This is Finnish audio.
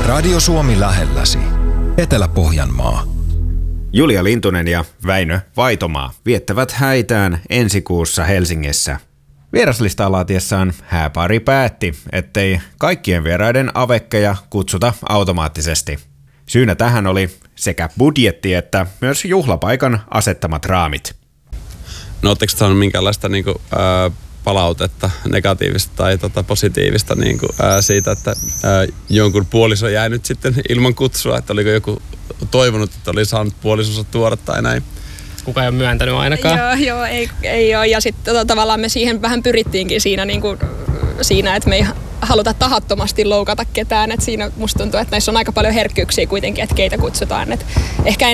Radio Suomi lähelläsi. Etelä-Pohjanmaa. Julia Lintunen ja Väinö Vaitomaa viettävät häitään ensi kuussa Helsingissä. Vieraslistaa laatiessaan hääpari päätti, ettei kaikkien vieraiden avekkeja kutsuta automaattisesti. Syynä tähän oli sekä budjetti että myös juhlapaikan asettamat raamit. No ootteko saanut minkäänlaista palautetta, negatiivista tai positiivista siitä, että jonkun puoliso jäi nyt sitten ilman kutsua, että oliko joku toivonut, että oli saanut puolisonsa tuoda tai näin? Kukaan ei ole myöntänyt ainakaan. Joo, ei ole. Ja sitten tavallaan me siihen vähän pyrittiinkin siinä, että me ei haluta tahattomasti loukata ketään. Et siinä musta tuntuu, että näissä on aika paljon herkkyyksiä kuitenkin, että keitä kutsutaan. Et ehkä